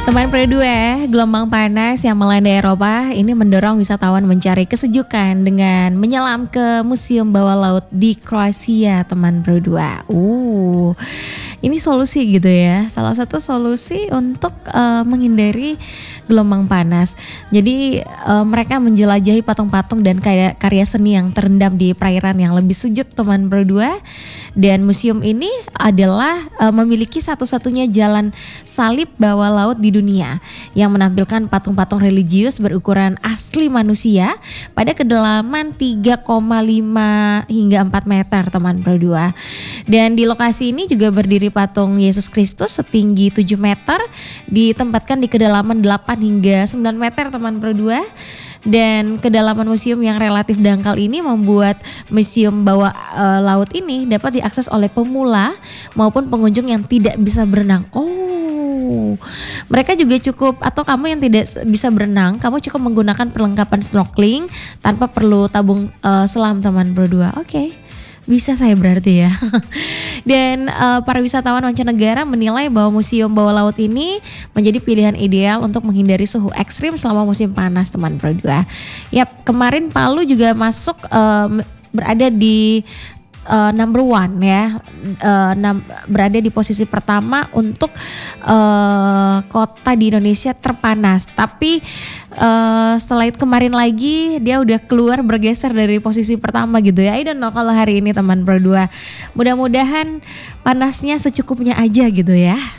Teman Pro2, gelombang panas yang melanda Eropa ini mendorong wisatawan mencari kesejukan dengan menyelam ke Museum Bawah Laut di Kroasia, teman Pro2. Ini solusi gitu ya, salah satu solusi untuk menghindari gelombang panas. Jadi mereka menjelajahi patung-patung dan karya seni yang terendam di perairan yang lebih sejuk, teman Pro2. Dan museum ini adalah memiliki satu-satunya jalan salib bawah laut di dunia yang menampilkan patung-patung religius berukuran asli manusia pada kedalaman 3,5 hingga 4 meter, teman Pro2. Dan di lokasi ini juga berdiri patung Yesus Kristus setinggi 7 meter ditempatkan di kedalaman 8 hingga 9 meter, teman Pro2. Dan kedalaman museum yang relatif dangkal ini membuat museum bawah laut ini dapat diakses oleh pemula maupun pengunjung yang tidak bisa berenang. Mereka juga cukup, atau kamu yang tidak bisa berenang, kamu cukup menggunakan perlengkapan snorkeling tanpa perlu tabung selam, teman Pro2. Oke. Bisa saya berarti ya. Dan para wisatawan mancanegara menilai bahwa museum bawah laut ini menjadi pilihan ideal untuk menghindari suhu ekstrim selama musim panas, teman Pro2. Yap, kemarin Palu juga masuk berada di number one ya, berada di posisi pertama untuk kota di Indonesia terpanas. Tapi setelah itu kemarin lagi dia udah keluar, bergeser dari posisi pertama gitu ya. I don't know kalau hari ini, teman Pro2. Mudah-mudahan panasnya secukupnya aja gitu ya.